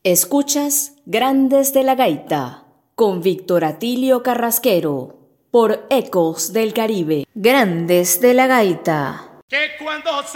Escuchas Grandes de la Gaita con Víctor Atilio Carrasquero por Ecos del Caribe. Grandes de la Gaita. Que cuando